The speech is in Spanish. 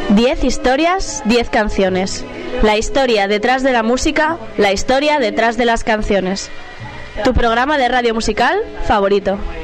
10 historias, 10 canciones. La historia detrás de la música, la historia detrás de las canciones. Tu programa de radio musical favorito.